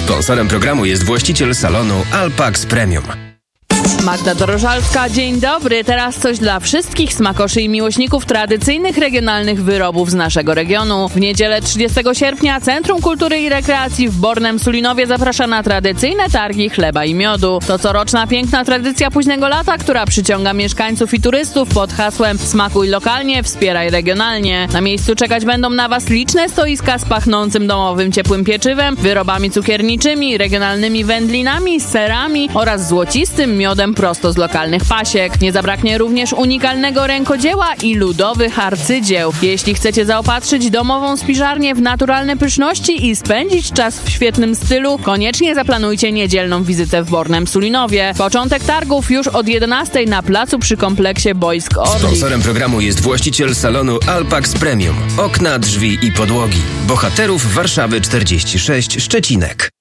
Sponsorem programu jest właściciel salonu Alpax Premium. Magda Dorożalska, dzień dobry. Teraz coś dla wszystkich smakoszy i miłośników tradycyjnych regionalnych wyrobów z naszego regionu. W niedzielę 30 sierpnia Centrum Kultury i Rekreacji w Bornem Sulinowie zaprasza na tradycyjne targi chleba i miodu. To coroczna piękna tradycja późnego lata, która przyciąga mieszkańców i turystów pod hasłem Smakuj lokalnie, wspieraj regionalnie. Na miejscu czekać będą na Was liczne stoiska z pachnącym domowym ciepłym pieczywem, wyrobami cukierniczymi, regionalnymi wędlinami, serami oraz złocistym miodem prosto z lokalnych pasiek. Nie zabraknie również unikalnego rękodzieła i ludowych arcydzieł. Jeśli chcecie zaopatrzyć domową spiżarnię w naturalne pyszności i spędzić czas w świetnym stylu, koniecznie zaplanujcie niedzielną wizytę w Bornem Sulinowie. Początek targów już od 11 na placu przy kompleksie boisk Orlik. Sponsorem programu jest właściciel salonu Alpax Premium. Okna, drzwi i podłogi. Bohaterów Warszawy 46, Szczecinek.